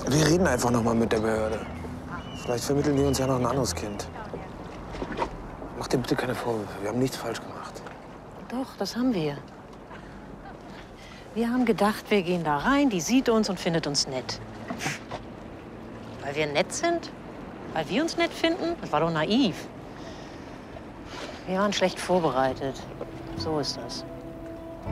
Wir reden einfach noch mal mit der Behörde. Vielleicht vermitteln die uns ja noch ein anderes Kind. Mach dir bitte keine Vorwürfe. Wir haben nichts falsch gemacht. Doch, das haben wir. Wir haben gedacht, wir gehen da rein, die sieht uns und findet uns nett. Weil wir nett sind? Weil wir uns nett finden? Das war doch naiv. Wir waren schlecht vorbereitet. So ist das.